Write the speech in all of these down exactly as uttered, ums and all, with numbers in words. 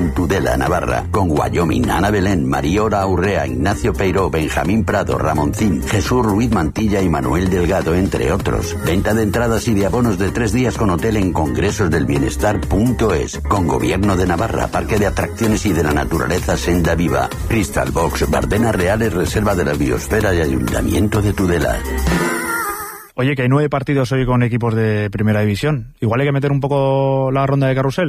en Tudela, Navarra, con Wyoming, Ana Belén, Mariora Urrea, Ignacio Peiró, Benjamín Prado, Ramoncín, Jesús Ruiz Mantilla y Manuel Delgado, entre otros. Venta de entradas y de abonos de tres días con hotel en congresosdelbienestar punto es. Con Gobierno de Navarra, Parque de Atracciones y de la Naturaleza Senda Viva. Crystal Box, Bardenas Reales, Reserva de la Biosfera y Ayuntamiento de Tudela. Oye, que hay nueve partidos hoy con equipos de primera división. Igual hay que meter un poco la ronda de carrusel.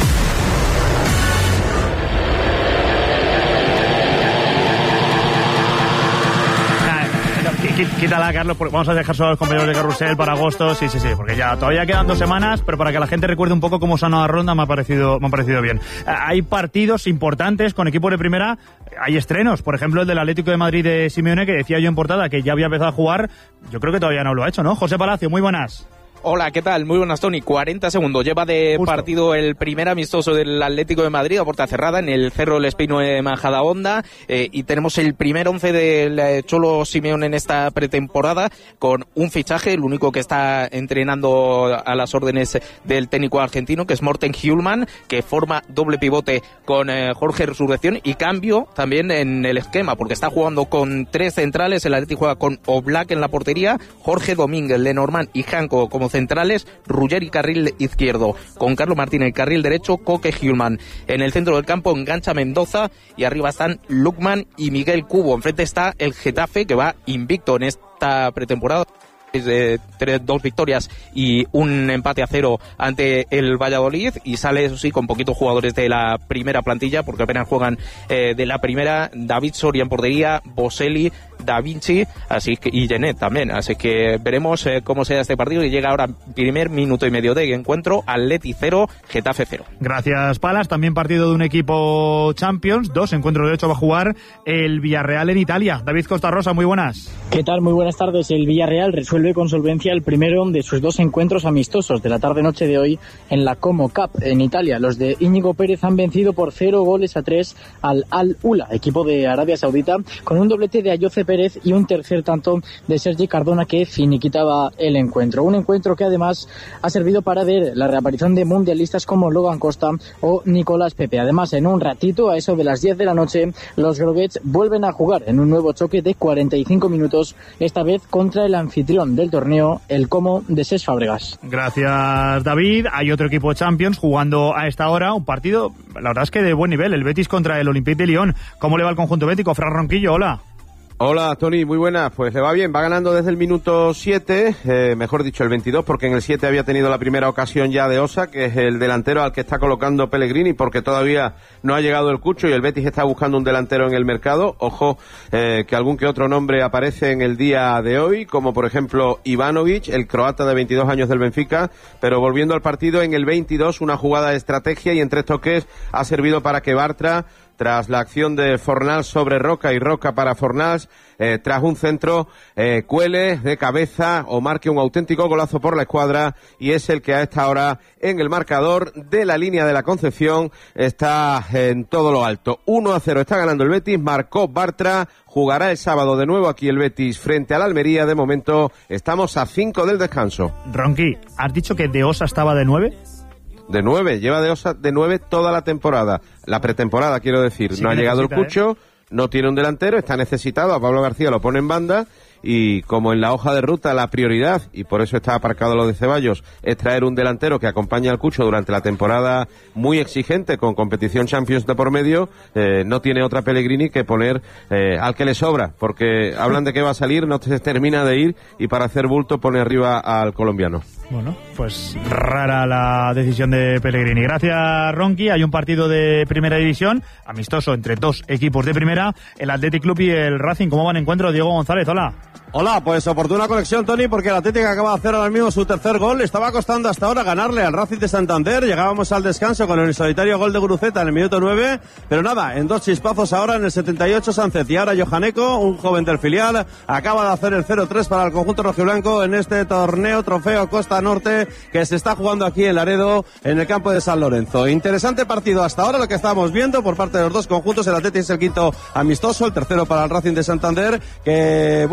Quítala, Carlos, porque vamos a dejar solo a los compañeros de carrusel para agosto. Sí, sí, sí, porque ya todavía quedan dos semanas, pero para que la gente recuerde un poco cómo sonó la ronda me ha parecido, me ha parecido bien. Hay partidos importantes con equipos de primera, hay estrenos, por ejemplo el del Atlético de Madrid de Simeone, que decía yo en portada que ya había empezado a jugar. Yo creo que todavía no lo ha hecho, ¿no? José Palacio, muy buenas. Hola, ¿qué tal? Muy buenas, Tony. cuarenta segundos. Lleva de Justo. partido el primer amistoso del Atlético de Madrid a puerta cerrada en el Cerro del Espino de Majadahonda. Eh, y tenemos el primer once del Cholo Simeone en esta pretemporada con un fichaje, el único que está entrenando a las órdenes del técnico argentino, que es Morten Hjulmand, que forma doble pivote con eh, Jorge Resurrección, y cambio también en el esquema, porque está jugando con tres centrales. El Atlético juega con Oblak en la portería, Jorge Domínguez, Lenormand y Janko como centrales, Ruggeri carril izquierdo, con Carlos Martínez carril derecho, Coque Hjulmand. En el centro del campo engancha Mendoza y arriba están Lukman y Miguel Cubo. Enfrente está el Getafe, que va invicto en esta pretemporada. De tres, dos victorias y un empate a cero ante el Valladolid, y sale, eso sí, con poquitos jugadores de la primera plantilla, porque apenas juegan eh, de la primera. David Soria en portería, Boselli, Da Vinci, así que, y Genet también, así que veremos eh, cómo será este partido, y llega ahora primer minuto y medio de encuentro. Atleti cero, Getafe cero. Gracias, Palas. También partido de un equipo Champions, dos encuentros de ocho va a jugar el Villarreal en Italia. David Costa Rosa, muy buenas. ¿Qué tal? Muy buenas tardes. El Villarreal resuelve con solvencia el primero de sus dos encuentros amistosos de la tarde-noche de hoy en la Como Cup en Italia. Los de Íñigo Pérez han vencido por cero goles a tres al Al-Ula, equipo de Arabia Saudita, con un doblete de Ayoce Pérez y un tercer tanto de Sergi Cardona, que finiquitaba el encuentro. Un encuentro que además ha servido para ver la reaparición de mundialistas como Logan Costa o Nicolás Pepe. Además, en un ratito, a eso de las diez de la noche, los Groguets vuelven a jugar en un nuevo choque de cuarenta y cinco minutos, esta vez contra el anfitrión del torneo, el Como de Cesc Fàbregas. Gracias, David. Hay otro equipo de Champions jugando a esta hora, un partido, la verdad es que de buen nivel, el Betis contra el Olympique de Lyon. ¿Cómo le va el conjunto bético? Fran Ronquillo, hola. Hola, Tony, muy buenas. Pues le va bien, va ganando desde el minuto siete, eh, mejor dicho el veintidós, porque en el siete había tenido la primera ocasión ya de Osa, que es el delantero al que está colocando Pellegrini, porque todavía no ha llegado el Cucho y el Betis está buscando un delantero en el mercado. Ojo, eh, que algún que otro nombre aparece en el día de hoy, como por ejemplo Ivanovic, el croata de veintidós años del Benfica. Pero volviendo al partido, en el veintidós una jugada de estrategia y en tres toques ha servido para que Bartra, tras la acción de Fornals sobre Roca y Roca para Fornals, eh, tras un centro, eh, cuele de cabeza o marque un auténtico golazo por la escuadra, y es el que a esta hora en el marcador de la línea de la Concepción está en todo lo alto. uno a cero está ganando el Betis, marcó Bartra, jugará el sábado de nuevo aquí el Betis frente al Almería. De momento estamos a cinco del descanso. Ronqui, ¿has dicho que De Osa estaba de nueve? De nueve, lleva de Osa de nueve toda la temporada, la pretemporada quiero decir. Sí, no ha llegado el Cucho, ¿eh? No tiene un delantero, está necesitado, a Pablo García lo pone en banda, y como en la hoja de ruta la prioridad, y por eso está aparcado lo de Ceballos, es traer un delantero que acompañe al Cucho durante la temporada muy exigente con competición Champions de por medio, eh, no tiene otra Pellegrini que poner eh, al que le sobra, porque hablan de que va a salir, no se termina de ir, y para hacer bulto pone arriba al colombiano. Bueno, pues rara la decisión de Pellegrini. Gracias, Ronqui. Hay un partido de primera división, amistoso entre dos equipos de primera, el Athletic Club y el Racing. ¿Cómo van en encuentro? Diego González, hola. Hola, pues oportuna conexión, Tony, porque el Atlético acaba de hacer ahora mismo su tercer gol. Le estaba costando hasta ahora ganarle al Racing de Santander. Llegábamos al descanso con el solitario gol de Guruceta en el minuto nueve, pero nada, en dos chispazos ahora en el setenta y ocho Sánchez y ahora Johaneco, un joven del filial, acaba de hacer el cero tres para el conjunto rojiblanco en este torneo Trofeo Costa Norte que se está jugando aquí en Laredo, en el campo de San Lorenzo. Interesante partido hasta ahora lo que estamos viendo por parte de los dos conjuntos. El Atlético es el quinto amistoso, el tercero para el Racing de Santander, que bueno, pues eh,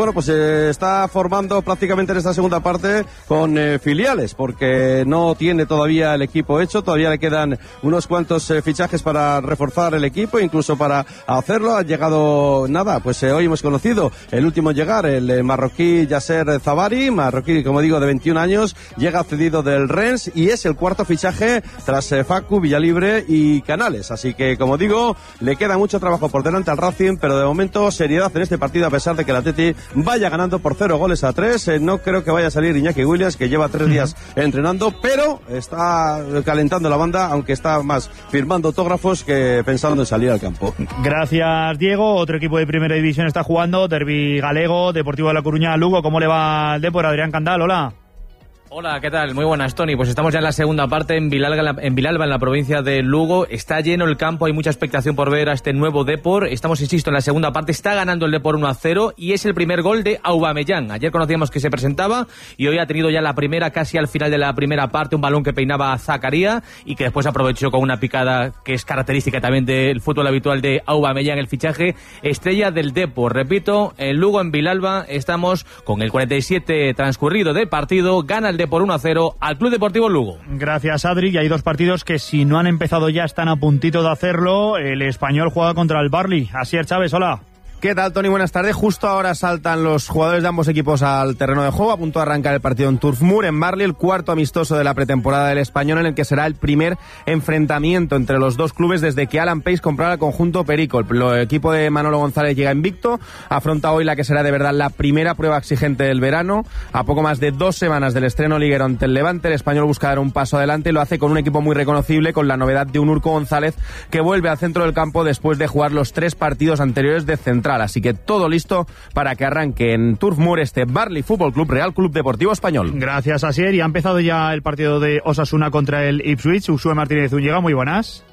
se está formando prácticamente en esta segunda parte con eh, filiales, porque no tiene todavía el equipo hecho, todavía le quedan unos cuantos eh, fichajes para reforzar el equipo, incluso para hacerlo. Ha llegado, nada, pues eh, hoy hemos conocido el último en llegar, el eh, marroquí Yasser Zabari, marroquí, como digo, de veintiún años, llega cedido del Rennes y es el cuarto fichaje tras eh, Facu, Villalibre y Canales. Así que, como digo, le queda mucho trabajo por delante al Racing, pero de momento seriedad en este partido, a pesar de que el Atleti vaya ganando por cero goles a tres. Eh, no creo que vaya a salir Iñaki Williams, que lleva tres días entrenando, pero está calentando la banda, aunque está más firmando autógrafos que pensando en salir al campo. Gracias, Diego. Otro equipo de Primera División está jugando, Derbi galego, Deportivo de La Coruña, Lugo. ¿Cómo le va al Depor? Adrián Candal, hola. Hola, ¿qué tal? Muy buenas, Tony. Pues estamos ya en la segunda parte en Vilalba, en Vilalba, en la provincia de Lugo. Está lleno el campo, hay mucha expectación por ver a este nuevo Depor. Estamos, insisto, en la segunda parte. Está ganando el Depor uno a cero y es el primer gol de Aubameyang. Ayer conocíamos que se presentaba y hoy ha tenido ya la primera, casi al final de la primera parte, un balón que peinaba a Zakaria y que después aprovechó con una picada que es característica también del fútbol habitual de Aubameyang, el fichaje estrella del Depor. Repito, en Lugo, en Vilalba, estamos con el cuarenta y siete transcurrido del partido. Gana el por uno a cero al Club Deportivo Lugo. Gracias, Adri. Y hay dos partidos que, si no han empezado ya, están a puntito de hacerlo. El Español juega contra el Barley. Asier Chávez, hola. ¿Qué tal, Tony? Buenas tardes. Justo ahora saltan los jugadores de ambos equipos al terreno de juego, a punto de arrancar el partido en Turf Moor, en Barley, el cuarto amistoso de la pretemporada del Español, en el que será el primer enfrentamiento entre los dos clubes desde que Alan Pace comprara el conjunto Perico. El equipo de Manolo González llega invicto, afronta hoy la que será de verdad la primera prueba exigente del verano. A poco más de dos semanas del estreno liguero ante el Levante, el Español busca dar un paso adelante y lo hace con un equipo muy reconocible, con la novedad de un Urco González que vuelve al centro del campo después de jugar los tres partidos anteriores de central. Así que todo listo para que arranque en Turf Moor este Barley Fútbol Club, Real Club Deportivo Español. Gracias, Asier. Y ha empezado ya el partido de Osasuna contra el Ipswich. Usue Martínez Úñiga, muy buenas.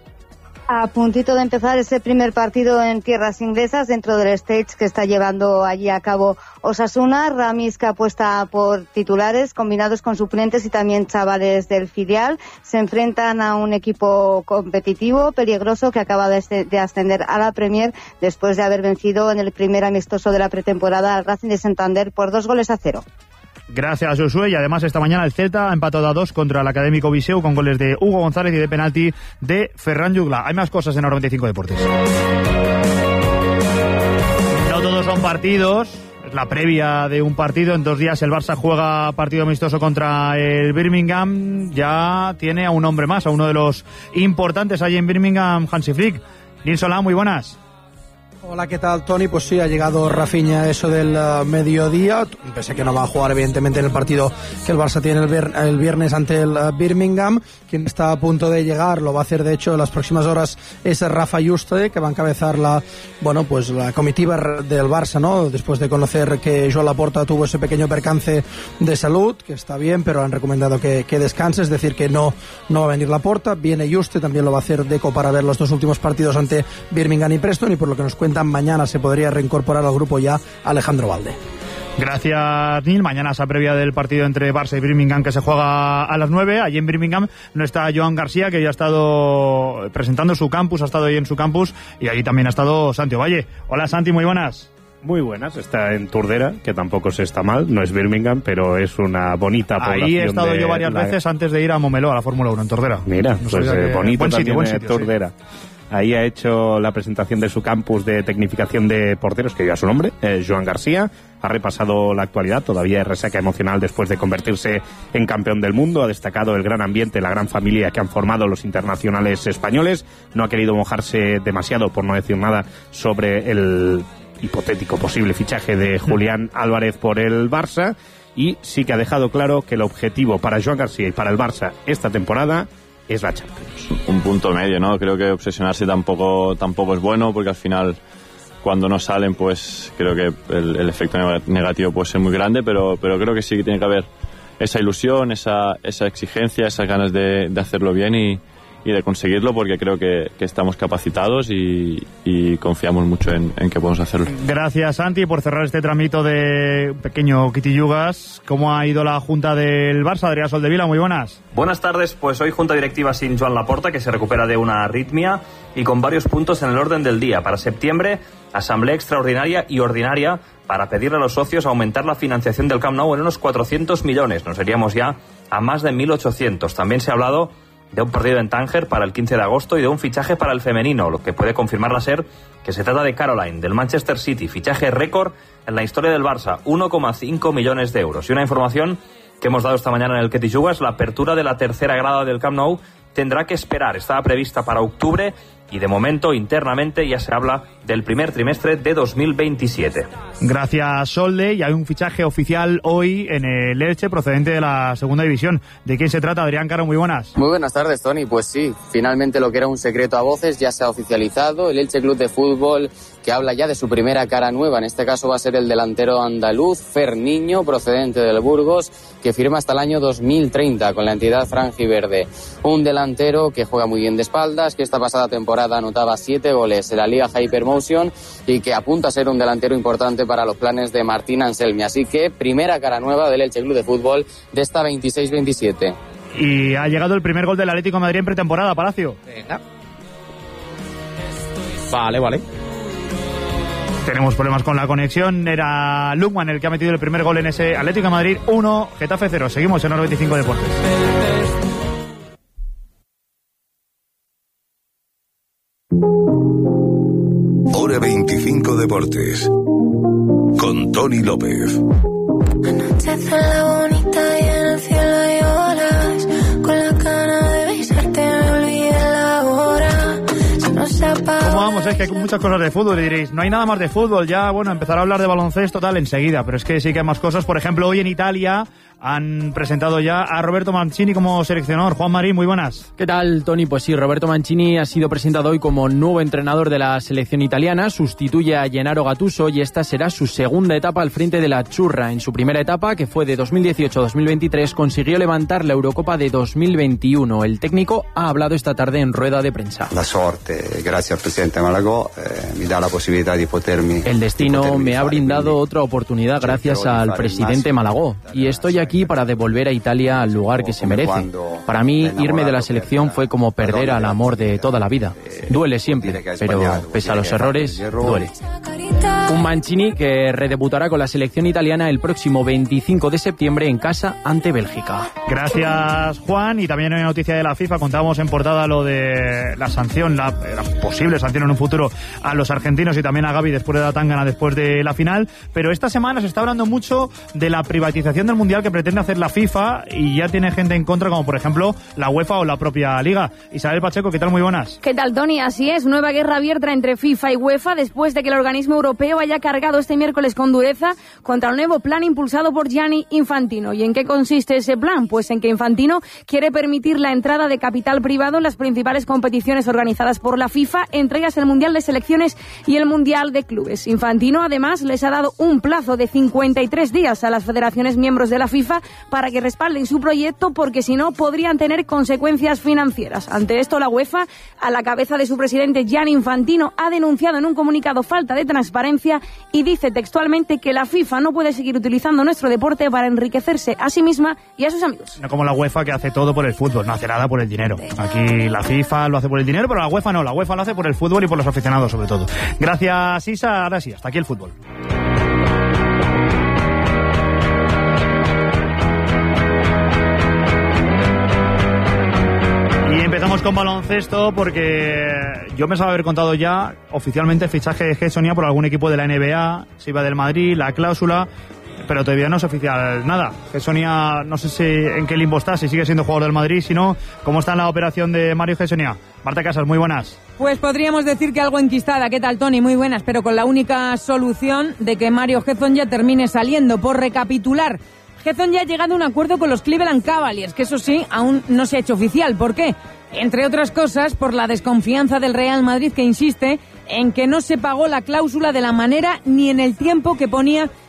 A puntito de empezar ese primer partido en tierras inglesas dentro del stage que está llevando allí a cabo Osasuna. Ramis, que apuesta por titulares combinados con suplentes y también chavales del filial. Se enfrentan a un equipo competitivo, peligroso, que acaba de ascender a la Premier después de haber vencido en el primer amistoso de la pretemporada al Racing de Santander por dos goles a cero. Gracias, Josué. Y además esta mañana el Celta ha empatado a dos contra el Académico Viseu con goles de Hugo González y de penalti de Ferran Jugla. Hay más cosas en noventa y cinco Deportes. No todos son partidos. Es la previa de un partido. En dos días el Barça juega partido amistoso contra el Birmingham. Ya tiene a un hombre más, a uno de los importantes allí en Birmingham, Hansi Flick. Nils Solá, muy buenas. Hola, ¿qué tal, Tony? Pues sí, ha llegado Rafinha eso del uh, mediodía, pese a que no va a jugar evidentemente en el partido que el Barça tiene el, vier- el viernes ante el uh, Birmingham. Quien está a punto de llegar, lo va a hacer de hecho en las próximas horas, es Rafa Juste, que va a encabezar la, bueno, pues la comitiva del Barça, ¿no? Después de conocer que Joan Laporta tuvo ese pequeño percance de salud, que está bien, pero han recomendado que, que descanse, es decir, que no, no va a venir Laporta. Viene Juste, también lo va a hacer Deco para ver los dos últimos partidos ante Birmingham y Preston, y por lo que nos cuentan, mañana se podría reincorporar al grupo ya Alejandro Valde. Gracias, Neil. Mañana esa previa del partido entre Barça y Birmingham, que se juega a las nueve. Allí en Birmingham no está Joan García, que ya ha estado presentando su campus, ha estado ahí en su campus, y allí también ha estado Santi Ovalle. Hola, Santi, muy buenas. Muy buenas, está en Turdera, que tampoco se está mal, no es Birmingham, pero es una bonita población. Ahí he estado de yo varias la... veces antes de ir a Momeló, a la Fórmula uno, en Tordera. Mira, no pues eh, bonito buen sitio, también buen eh, sitio, Turdera. Sí. Ahí ha hecho la presentación de su campus de tecnificación de porteros, que lleva su nombre, eh, Joan García. Ha repasado la actualidad, todavía es resaca emocional después de convertirse en campeón del mundo. Ha destacado el gran ambiente, la gran familia que han formado los internacionales españoles. No ha querido mojarse demasiado, por no decir nada, sobre el hipotético posible fichaje de Julián Álvarez por el Barça. Y sí que ha dejado claro que el objetivo para Joan García y para el Barça esta temporada es la Champions. Un punto medio, ¿no? Creo que obsesionarse tampoco tampoco es bueno, porque al final, cuando no salen, pues creo que el, el efecto negativo puede ser muy grande, pero, pero creo que sí que tiene que haber esa ilusión, esa, esa exigencia, esas ganas de, de hacerlo bien y, y de conseguirlo, porque creo que, que estamos capacitados y, y confiamos mucho en, en que podemos hacerlo. Gracias, Santi, por cerrar este tramito de pequeño Quitillugas. ¿Cómo ha ido la junta del Barça? Adrián Soldevila, muy buenas. Buenas tardes, pues hoy junta directiva sin Joan Laporta, que se recupera de una arritmia, y con varios puntos en el orden del día. Para septiembre, asamblea extraordinaria y ordinaria para pedirle a los socios aumentar la financiación del Camp Nou en unos cuatrocientos millones. Nos iríamos ya a más de mil ochocientos. También se ha hablado de un partido en Tánger para el quince de agosto y de un fichaje para el femenino, lo que puede confirmar la SER que se trata de Caroline, del Manchester City, fichaje récord en la historia del Barça, uno coma cinco millones de euros. Y una información que hemos dado esta mañana en el Quitillugas, la apertura de la tercera grada del Camp Nou tendrá que esperar, estaba prevista para octubre y de momento internamente ya se habla del primer trimestre de dos mil veintisiete. Gracias, Solde. Y hay un fichaje oficial hoy en el Elche procedente de la segunda división. ¿De quién se trata? Adrián Caro, muy buenas. Muy buenas tardes, Tony. Pues sí, finalmente lo que era un secreto a voces ya se ha oficializado. El Elche Club de Fútbol, que habla ya de su primera cara nueva, en este caso va a ser el delantero andaluz Fer Niño, procedente del Burgos, que firma hasta el año dos mil treinta con la entidad franjiverde. Un delantero que juega muy bien de espaldas, que esta pasada temporada anotaba siete goles en la Liga Hypermotion y que apunta a ser un delantero importante para los planes de Martín Anselmi. Así que primera cara nueva del Elche Club de Fútbol de esta veintiséis veintisiete. Y ha llegado el primer gol del Atlético de Madrid en pretemporada, Palacio. Venga. Vale, vale. Tenemos problemas con la conexión. Era Lukman el que ha metido el primer gol en ese Atlético de Madrid uno, Getafe cero. Seguimos en noventa y cinco Deportes. Hora veinticinco Deportes con Tony López. Anochece la bonita y en el cielo hay olas. Con la cara de besarte me olvidé la hora. Se nos apaga. ¿Cómo vamos? Es que hay muchas cosas de fútbol y diréis, no hay nada más de fútbol. Ya, bueno, empezar a hablar de baloncesto tal enseguida, pero es que sí que hay más cosas. Por ejemplo, hoy en Italia han presentado ya a Roberto Mancini como seleccionador. Juan Marín, muy buenas. ¿Qué tal, Tony? Pues sí, Roberto Mancini ha sido presentado hoy como nuevo entrenador de la selección italiana. Sustituye a Gennaro Gattuso y esta será su segunda etapa al frente de la Azzurra. En su primera etapa, que fue de dos mil dieciocho a dos mil veintitrés, consiguió levantar la Eurocopa de dos mil veintiuno. El técnico ha hablado esta tarde en rueda de prensa. La suerte, gracias al presidente Malagó, eh, me da la posibilidad de poderme... El destino me ha brindado otra oportunidad gracias al presidente Malagó y estoy aquí para devolver a Italia al lugar que se merece. Para mí, irme de la selección fue como perder al amor de toda la vida. Duele siempre, pero pese a los errores, duele. Un Mancini que redebutará con la selección italiana el próximo veinticinco de septiembre en casa ante Bélgica. Gracias, Juan. Y también hay noticia de la FIFA. Contábamos en portada lo de la sanción, la, la posible sanción en un futuro a los argentinos y también a Gavi después de la tangana, después de la final. Pero esta semana se está hablando mucho de la privatización del Mundial que pretende hacer la FIFA y ya tiene gente en contra, como por ejemplo la UEFA o la propia Liga. Isabel Pacheco, ¿qué tal? Muy buenas. ¿Qué tal, Tony? Así es, nueva guerra abierta entre FIFA y UEFA después de que el organismo europeo haya cargado este miércoles con dureza contra el nuevo plan impulsado por Gianni Infantino. ¿Y en qué consiste ese plan? Pues en que Infantino quiere permitir la entrada de capital privado en las principales competiciones organizadas por la FIFA, entre ellas el Mundial de Selecciones y el Mundial de Clubes. Infantino, además, les ha dado un plazo de cincuenta y tres días a las federaciones miembros de la FIFA para que respalden su proyecto, porque si no podrían tener consecuencias financieras. Ante esto, la UEFA, a la cabeza de su presidente Gianni Infantino, ha denunciado en un comunicado falta de transparencia y dice textualmente que la FIFA no puede seguir utilizando nuestro deporte para enriquecerse a sí misma y a sus amigos. No como la UEFA, que hace todo por el fútbol, no hace nada por el dinero. Aquí la FIFA lo hace por el dinero, pero la UEFA no, la UEFA lo hace por el fútbol y por los aficionados sobre todo. Gracias, Isa. Ahora sí, hasta aquí el fútbol. Y empezamos con baloncesto porque yo pensaba haber contado ya oficialmente el fichaje de Hezonja por algún equipo de la N B A, se iba del Madrid, la cláusula, pero todavía no es oficial nada. Hezonja, no sé si en qué limbo está, si sigue siendo jugador del Madrid, si no, ¿cómo está en la operación de Mario Hezonja? Marta Casas, muy buenas. Pues podríamos decir que algo enquistada. ¿Qué tal, Tony? Muy buenas, pero con la única solución de que Mario Hezonja termine saliendo. Por recapitular, Hezonja ha llegado a un acuerdo con los Cleveland Cavaliers, que eso sí, aún no se ha hecho oficial. ¿Por qué? Entre otras cosas, por la desconfianza del Real Madrid, que insiste en que no se pagó la cláusula de la manera ni en el tiempo que ponía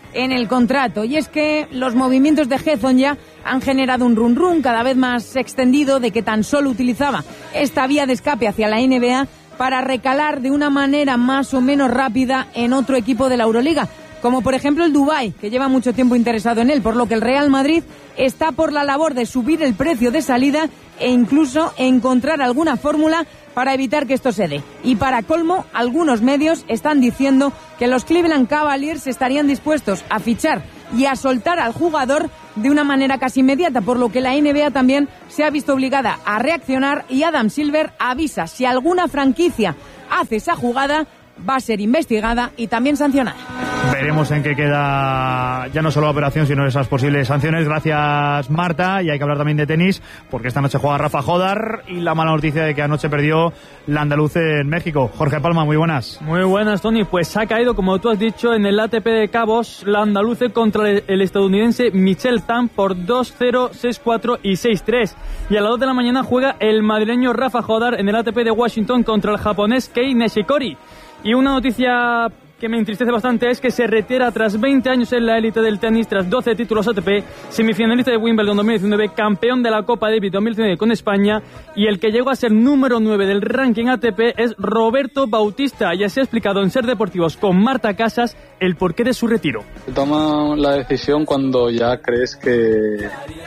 en el contrato. Y es que los movimientos de Hezon ya han generado un run run cada vez más extendido de que tan solo utilizaba esta vía de escape hacia la N B A para recalar de una manera más o menos rápida en otro equipo de la Euroliga, como por ejemplo el Dubái, que lleva mucho tiempo interesado en él, por lo que el Real Madrid está por la labor de subir el precio de salida e incluso encontrar alguna fórmula para evitar que esto se dé. Y para colmo, algunos medios están diciendo que los Cleveland Cavaliers estarían dispuestos a fichar y a soltar al jugador de una manera casi inmediata, por lo que la N B A también se ha visto obligada a reaccionar y Adam Silver avisa: si alguna franquicia hace esa jugada, va a ser investigada y también sancionada. Veremos en qué queda ya no solo la operación, sino esas posibles sanciones. Gracias, Marta. Y hay que hablar también de tenis, porque esta noche juega Rafa Jodar y la mala noticia de que anoche perdió la andaluz en México. Jorge Palma, muy buenas. Muy buenas, Tony. Pues ha caído, como tú has dicho, en el A T P de Cabos la andaluce contra el estadounidense Michelle Tan por dos cero, seis cuatro y seis tres. Y a las dos de la mañana juega el madrileño Rafa Jodar en el A T P de Washington contra el japonés Kei Nishikori. Y una noticia que me entristece bastante es que se retira tras veinte años en la élite del tenis, tras doce títulos A T P, semifinalista de Wimbledon dos mil diecinueve, campeón de la Copa Davis dos mil diecinueve con España, y el que llegó a ser número nueve del ranking A T P es Roberto Bautista, y así ha explicado en Ser Deportivos con Marta Casas el porqué de su retiro. Se toma la decisión cuando ya crees que,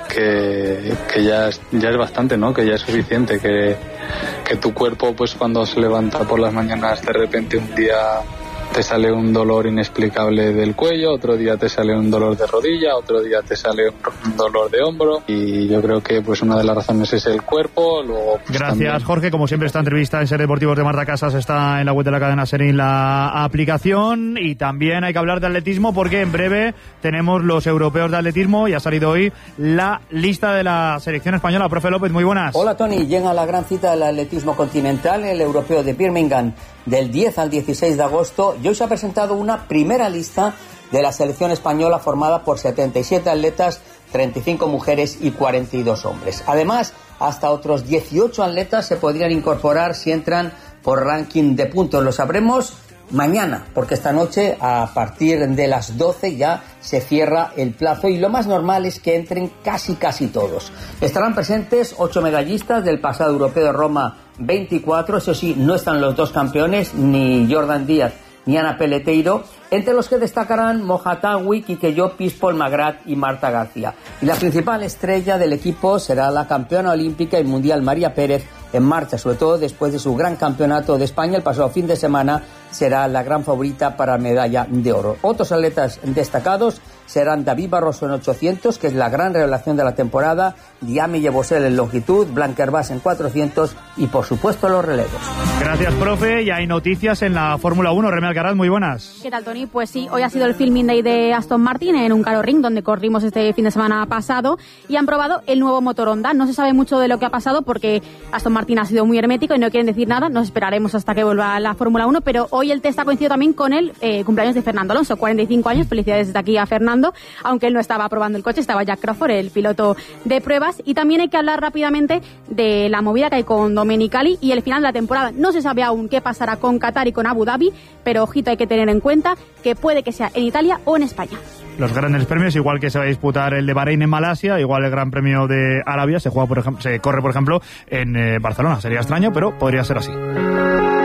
que, que ya, es, ya es bastante, ¿no? Que ya es suficiente, que, que tu cuerpo, pues cuando se levanta por las mañanas, de repente un día te sale un dolor inexplicable del cuello, otro día te sale un dolor de rodilla, otro día te sale un dolor de hombro, y yo creo que pues una de las razones es el cuerpo. Luego, pues, gracias, también... Jorge. Como siempre, esta entrevista en Ser Deportivos de Marta Casas está en la web de la cadena SER en la aplicación. Y también hay que hablar de atletismo, porque en breve tenemos los europeos de atletismo y ha salido hoy la lista de la selección española. Profe López, muy buenas. Hola, Tony. Llega la gran cita del atletismo continental, el europeo de Birmingham, del diez al dieciséis de agosto, y hoy se ha presentado una primera lista de la selección española formada por setenta y siete atletas, treinta y cinco mujeres y cuarenta y dos hombres. Además, hasta otros dieciocho atletas se podrían incorporar si entran por ranking de puntos. Lo sabremos mañana, porque esta noche a partir de las doce ya se cierra el plazo, y lo más normal es que entren casi casi todos. Estarán presentes ocho medallistas del pasado europeo de Roma veinticuatro, eso sí, no están los dos campeones, ni Jordan Díaz ni Ana Peleteiro, entre los que destacarán Mojatawi, Quique Llopis, Paul Magrat y Marta García. Y la principal estrella del equipo será la campeona olímpica y mundial María Pérez, en marcha, sobre todo después de su gran campeonato de España el pasado fin de semana. Será la gran favorita para medalla de oro. Otros atletas destacados serán David Barroso en ochocientos, que es la gran revelación de la temporada, Diami Yebosel en longitud, Blanca Herbás en cuatrocientos y, por supuesto, los relevos. Gracias, profe. Y hay noticias en la Fórmula uno. Remy Alcaraz, muy buenas. ¿Qué tal, Tony? Pues sí, hoy ha sido el filming day de Aston Martin en un Ring, donde corrimos este fin de semana pasado, y han probado el nuevo motor Honda. No se sabe mucho de lo que ha pasado porque Aston Martin ha sido muy hermético y no quieren decir nada. Nos esperaremos hasta que vuelva a la Fórmula uno, pero hoy el test ha coincidido también con el eh, cumpleaños de Fernando Alonso, cuarenta y cinco años. Felicidades desde aquí a Fernando, aunque él no estaba probando el coche, estaba Jack Crawford, el piloto de pruebas. Y también hay que hablar rápidamente de la movida que hay con Domenicali y el final de la temporada. No se sabe aún qué pasará con Qatar y con Abu Dhabi, pero ojito, hay que tener en cuenta que puede que sea en Italia o en España. Los grandes premios, igual que se va a disputar el de Bahrein en Malasia, igual el Gran Premio de Arabia se juega, por ejemplo, se corre, por ejemplo, en eh, Barcelona. Sería extraño, pero podría ser así.